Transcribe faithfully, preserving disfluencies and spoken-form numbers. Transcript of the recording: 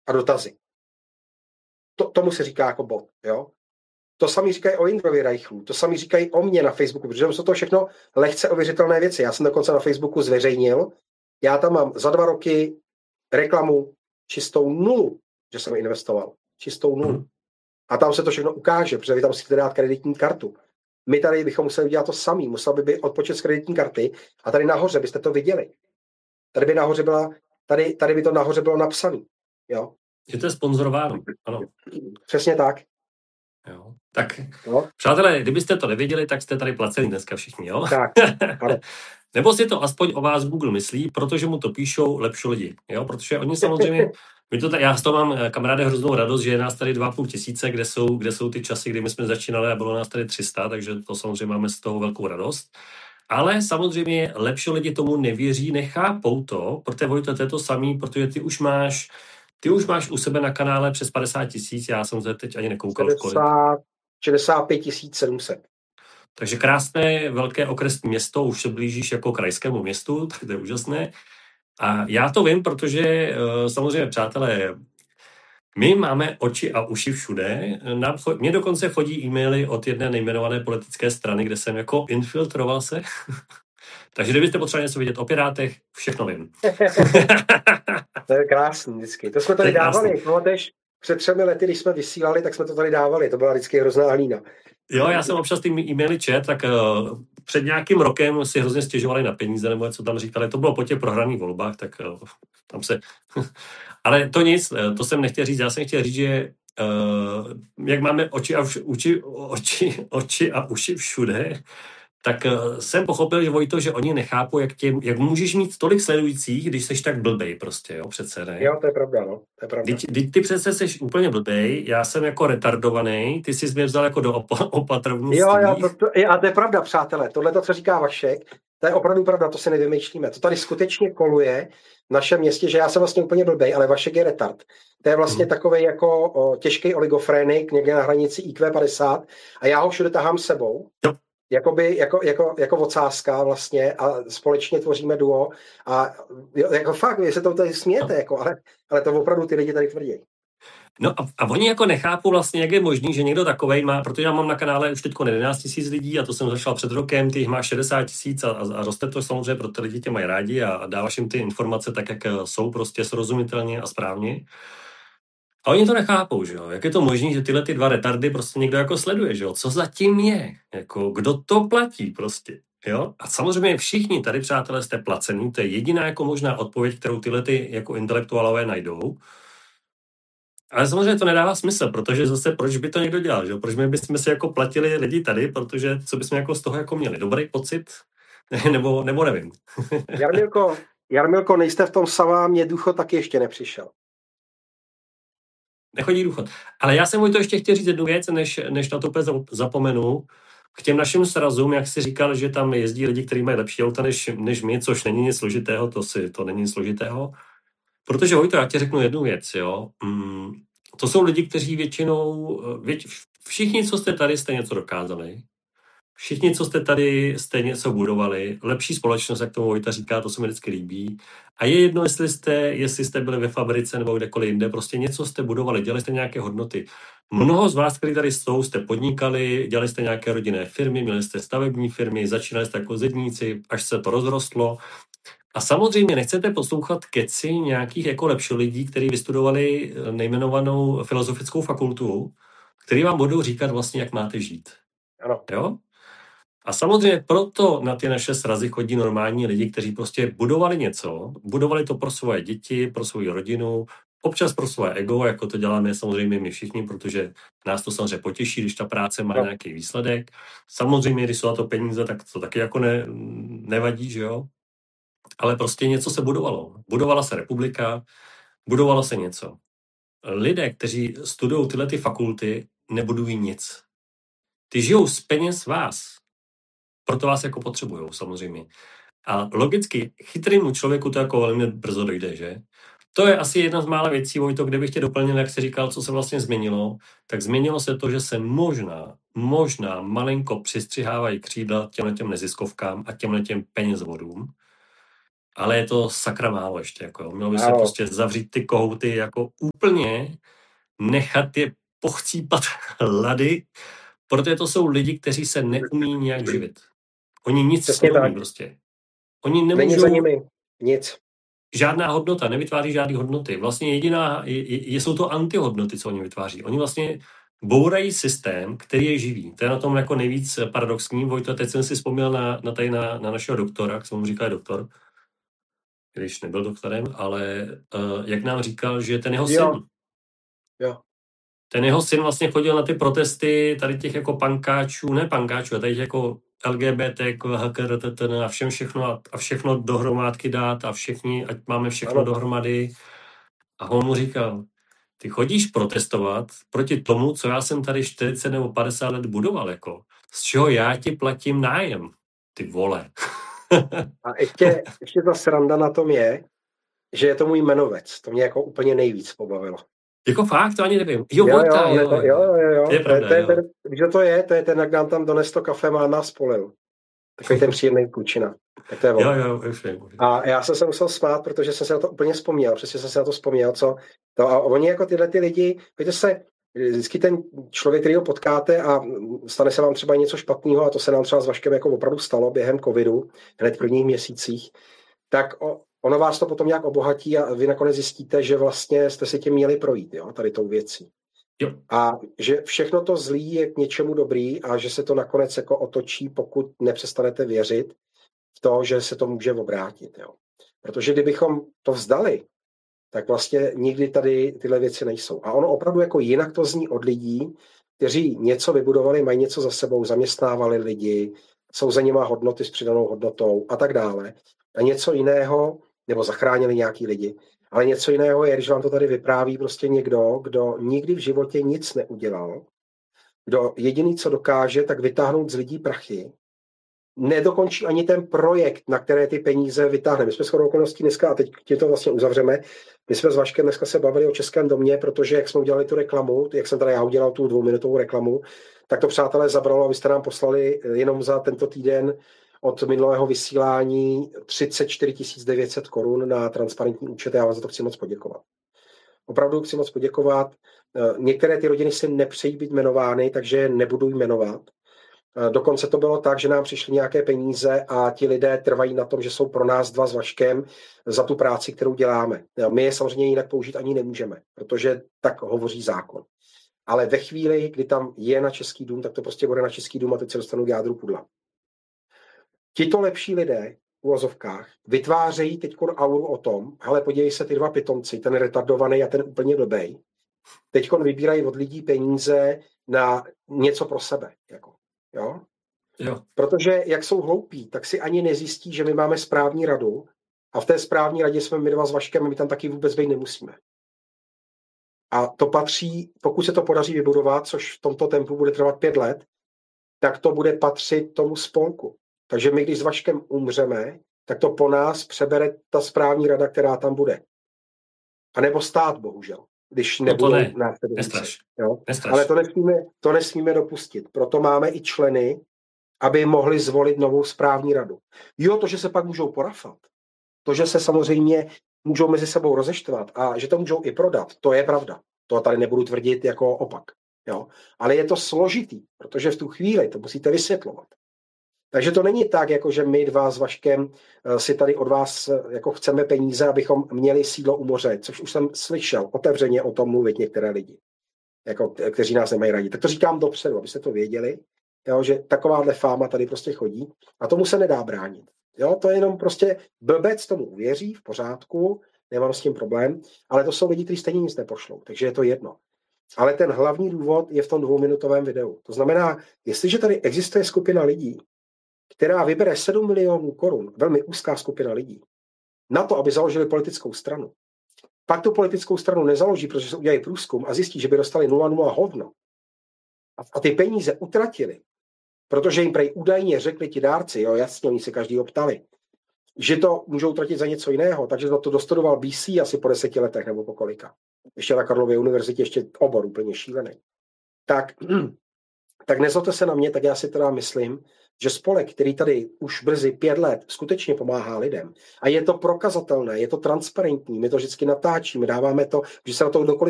a dotazy. To, tomu se říká jako bot, jo. To samý říkají o Jindrovi Reichlu, to samý říkají o mně na Facebooku, protože jsou to všechno lehce ověřitelné věci. Já jsem dokonce na Facebooku zveřejnil, já tam mám za dva roky reklamu čistou nulu, že jsem investoval. Čistou nulu. Hmm. A tam se to všechno ukáže, protože vy tam musíte dát kreditní kartu. My tady bychom museli udělat to samý, musel by být odpočet z kreditní karty a tady nahoře byste to viděli. Tady by nahoře byla, tady, tady by to nahoře bylo napsané. Jo? Je to sponzorováno, ano. Přesně tak. Jo. Tak, no. Přátelé, kdybyste to nevěděli, tak jste tady placeni dneska všichni, jo? Tak, ano. Nebo si to aspoň o vás Google myslí, protože mu to píšou lepší lidi, jo? Protože oni samozřejmě, my to, já z toho mám, kamaráde, hroznou radost, že je nás tady dva a půl tisíce, kde jsou, kde jsou ty časy, kdy my jsme začínali a bylo nás tady tři sta, takže to samozřejmě máme z toho velkou radost. Ale samozřejmě lepší lidi tomu nevěří, nechápou to, protože Vojto, to je to samý, protože ty už máš Ty už máš u sebe na kanále přes padesát tisíc, já jsem se teď ani nekoukal v kolik. šedesát pět tisíc sedm set. Takže krásné, velké okresní město, už se blížíš jako krajskému městu, tak to je úžasné. A já to vím, protože samozřejmě, přátelé, my máme oči a uši všude. Nám, mně dokonce chodí e-maily od jedné nejmenované politické strany, kde jsem jako infiltroval se. Takže kdybyste potřebovali něco vidět o Pirátech, všechno vím. To je krásný vždycky. To jsme tady to dávali. Pamatuješ, před třemi lety, když jsme vysílali, tak jsme to tady dávali. To byla vždycky hrozná hlína. Jo, já jsem občas ty e-maily čet, tak uh, před nějakým rokem si hrozně stěžovali na peníze, nebo co tam říkali. To bylo po těch prohraných volbách, tak uh, tam se... Ale to nic, to jsem nechtěl říct. Já jsem chtěl říct, že uh, jak máme oči a, vš- uči, oči, oči a uši všude, tak uh, jsem pochopil, že Vojto, že oni nechápou, jak, tě, jak můžeš mít tolik sledujících, když jsi tak blbej prostě, jo, přece, ne? Jo, to je pravda, no, to je pravda. Ty, ty, ty přece jsi úplně blbej, já jsem jako retardovaný, ty jsi mě vzal jako do op- opatrovností. Jo, jo, to, to, a to je pravda, přátelé, tohle to, co říká Vašek, to je opravdu pravda, to si nevymýšlíme. To tady skutečně koluje v našem městě, že já jsem vlastně úplně blbej, ale Vašek je retard. To je vlastně hmm. takovej jako o, těžký oligofrénik, někde na hranici í kvé padesát a já ho všude tahám sebou. Jo. Jakoby, jako, jako, jako ocázka vlastně a společně tvoříme duo a jako fakt, vy se to tady smějete, jako, ale, ale to opravdu ty lidi tady tvrdí. No a, a oni jako nechápou vlastně, jak je možný, že někdo takovej má, protože já mám na kanále už teď jedenáct tisíc lidí a to jsem začal před rokem, ty jich má šedesát tisíc a, a roste to samozřejmě, protože lidi tě mají rádi a, a dáváš jim ty informace tak, jak jsou, prostě srozumitelně a správně. A oni to nechápou, že jo, jak je to možné, že tyhle ty dva retardy prostě někdo jako sleduje, že jo, co zatím je, jako kdo to platí prostě, jo. A samozřejmě všichni tady, přátelé, jste placení, to je jediná jako možná odpověď, kterou tyhle ty jako intelektuálové najdou. Ale samozřejmě to nedává smysl, protože zase proč by to někdo dělal, že? Proč my bychom si jako platili lidi tady, protože co bychom jako z toho jako měli? Dobrý pocit? nebo, nebo nevím. Jarmilko, Jarmilko, nejste v tom sama, mě důchod taky ještě nepřišel. Nechodí důchod. Ale já jsem mu to ještě chtěl říct jednu věc, než, než na to úplně zapomenu. K těm našim srazům, jak jsi říkal, že tam jezdí lidi, kteří mají lepší auta než, než my, což není nic složitého, to, si, to není nic složitého. Protože, Vojto, já ti řeknu jednu věc, jo. Mm, to jsou lidi, kteří většinou, vět, všichni, co jste tady, jste něco dokázali. Všichni, co jste tady, jste něco budovali. Lepší společnost, jak tomu Vojta říká, to se mi vždycky líbí. A je jedno, jestli jste, jestli jste byli ve fabrice nebo kdekoliv jinde, prostě něco jste budovali, dělali jste nějaké hodnoty. Mnoho z vás, kteří tady jsou, jste podnikali, dělali jste nějaké rodinné firmy, měli jste stavební firmy, začínali jste jako zedníci, až se to rozrostlo. A samozřejmě nechcete poslouchat keci nějakých jako lepších lidí, kteří vystudovali nejmenovanou filozofickou fakultu, který vám budou říkat vlastně, jak máte žít. Ano. Jo? A samozřejmě proto na ty naše srazy chodí normální lidi, kteří prostě budovali něco, budovali to pro svoje děti, pro svou rodinu, občas pro svoje ego, jako to děláme samozřejmě my všichni, protože nás to samozřejmě potěší, když ta práce má no. nějaký výsledek. Samozřejmě, když jsou na to peníze, tak to taky jako ne, nevadí, že jo? Ale prostě něco se budovalo. Budovala se republika, budovalo se něco. Lidé, kteří studují tyhle ty fakulty, nebudují nic. Ty žijou z peněz vás. Proto vás jako potřebujou, samozřejmě. A logicky chytrému člověku to jako velmi brzo dojde, že? To je asi jedna z mála věcí, Vojto, kde bych tě doplnil, jak jsi říkal, co se vlastně změnilo. Tak změnilo se to, že se možná, možná malinko přistřihávají křídla těmhle těm neziskovkám a těmhle těm penězvodům. ale je to sakra málo ještě. Jako. Mělo by se Ano. prostě zavřít ty kohouty jako úplně, nechat je pochcípat hlady, protože to jsou lidi, kteří se neumí nějak živit. Oni nic Přesně neumí tak. prostě. Oni Není nemůžou... za nimi nic. Žádná hodnota, nevytváří žádný hodnoty. Vlastně jediná, je, je, jsou to antihodnoty, co oni vytváří. Oni vlastně bourají systém, který je živý. To je na tom jako nejvíc paradoxní. Vojto, teď jsem si vzpomněl na, na, tady na, na našeho doktora, jak jsem mu říkal doktor, když nebyl doktorem, ale uh, jak nám říkal, že ten jeho Jo. syn, Jo. ten jeho syn vlastně chodil na ty protesty tady těch jako pankáčů, ne pankáčů, a tady těch jako L G B T, H K R T T a všem všechno a všechno dohromádky dát a všichni, ať máme všechno Ano. dohromady. A on mu říkal, ty chodíš protestovat proti tomu, co já jsem tady čtyřicet nebo padesát let budoval, jako. Z čeho já ti platím nájem, ty vole. A ještě, ještě ta sranda na tom je, že je to můj jmenovec. To mě jako úplně nejvíc pobavilo. Jako fakt, to ani nevím. Jo, jo, Vojta, jo, jo, to, jo, jo, jo. To je pravda, to je, jo. to je ten, víš, to je? To je ten, jak nám tam dones to kafe, má nás polil. Takový ten příjemný klučina. Tak to je jo, jo, už vím. A já jsem se musel smát, protože jsem se na to úplně vzpomněl. Přesně jsem se na to vzpomněl, co to. A oni jako tyhle ty lidi, víte se, vždycky ten člověk, který ho potkáte a stane se vám třeba něco špatného, a to se nám třeba s Vaškem jako opravdu stalo během covidu, hned v prvních měsících, tak ono vás to potom nějak obohatí a vy nakonec zjistíte, že vlastně jste si tím měli projít, jo, tady tou věcí. Jo. A že všechno to zlý je k něčemu dobrý a že se to nakonec jako otočí, pokud nepřestanete věřit v to, že se to může obrátit. Jo. Protože kdybychom to vzdali, tak vlastně nikdy tady tyhle věci nejsou. A ono opravdu jako jinak to zní od lidí, kteří něco vybudovali, mají něco za sebou, zaměstnávali lidi, jsou za nima hodnoty s přidanou hodnotou a tak dále. A něco jiného, nebo zachránili nějaký lidi, ale něco jiného je, když vám to tady vypráví prostě někdo, kdo nikdy v životě nic neudělal, kdo jediný, co dokáže, tak vytáhnout z lidí prachy, nedokončí ani ten projekt, na které ty peníze vytáhneme. My jsme shodou okolností dneska, a teď tím to vlastně uzavřeme, my jsme s Vaškem dneska se bavili o Českém domě, protože jak jsme udělali tu reklamu, jak jsem tady já udělal tu dvouminutovou reklamu, tak to, přátelé, zabralo, abyste nám poslali jenom za tento týden od minulého vysílání třicet čtyři tisíc devět set korun na transparentní účet. Já vám za to chci moc poděkovat. Opravdu chci moc poděkovat. Některé ty rodiny si nepřejí být jmenovány, takže nebudu jmenovat. Dokonce to bylo tak, že nám přišly nějaké peníze a ti lidé trvají na tom, že jsou pro nás dva s Vaškem za tu práci, kterou děláme. My je samozřejmě jinak použít ani nemůžeme, protože tak hovoří zákon. Ale ve chvíli, kdy tam je na Český dům, tak to prostě bude na Český dům a teď se dostanu k jádru pudla. Tito lepší lidé v uvozovkách vytvářejí teď auru o tom, hele, podívej se, ty dva pitomci, ten retardovaný a ten úplně blbej, teď vybírají od lidí peníze na něco pro sebe. Jako. Jo? Jo. Protože jak jsou hloupí, tak si ani nezjistí, že my máme správní radu a v té správní radě jsme my dva s Vaškem a my tam taky vůbec být nemusíme. A to patří, pokud se to podaří vybudovat, což v tomto tempu bude trvat pět let, tak to bude patřit tomu spolku. Takže my, když s Vaškem umřeme, tak to po nás přebere ta správní rada, která tam bude. A nebo stát, bohužel, když nebudou no ne. následovníci. Nestraš. Ale to nesmíme, to nesmíme dopustit. Proto máme i členy, aby mohli zvolit novou správní radu. Jo, to, že se pak můžou porafat, to, že se samozřejmě můžou mezi sebou rozeštvat a že to můžou i prodat, to je pravda. To tady nebudu tvrdit jako opak. Jo? Ale je to složitý, protože v tu chvíli to musíte vysvětlovat. Takže to není tak, jako že my dva s Vaškem si tady od vás jako chceme peníze, abychom měli sídlo u moře, což už jsem slyšel otevřeně o tom mluvit některé lidi, jako, kteří nás nemají rádi. Tak to říkám dopředu, abyste to věděli, jo, že takováhle fáma tady prostě chodí a tomu se nedá bránit. Jo, to je jenom prostě blbec tomu uvěří, v pořádku, nemám s tím problém, ale to jsou lidi, kteří stejně nic nepošlou, takže je to jedno. Ale ten hlavní důvod je v tom dvouminutovém videu. To znamená, jestliže tady existuje skupina lidí, která vybere sedm milionů korun, velmi úzká skupina lidí, na to, aby založili politickou stranu, pak tu politickou stranu nezaloží, protože se udělají průzkum a zjistí, že by dostali nula nula hovno. A ty peníze utratili, protože jim prej údajně řekli ti dárci, jo, jasně, oni se každý ptali, že to můžou utratit za něco jiného, takže to dostudoval B C asi po deseti letech nebo po kolika. Ještě na Karlově univerzitě, ještě obor úplně šílený. Tak tak nezlobte se na mě, tak já si teda myslím, že spolek, který tady už brzy pět let skutečně pomáhá lidem a je to prokazatelné, je to transparentní, my to vždycky natáčíme, dáváme to, že se na to kdokoliv